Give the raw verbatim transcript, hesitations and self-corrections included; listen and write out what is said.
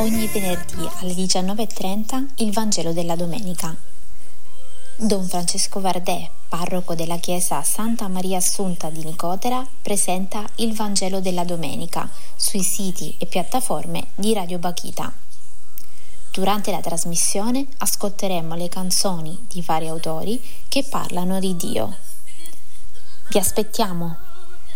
ogni venerdì alle diciannove e trenta il Vangelo della Domenica. Don Francesco Vardè, parroco della chiesa Santa Maria Assunta di Nicotera, presenta il Vangelo della Domenica sui siti e piattaforme di Radio Bakhita. Durante la trasmissione ascolteremo le canzoni di vari autori che parlano di Dio. Vi aspettiamo!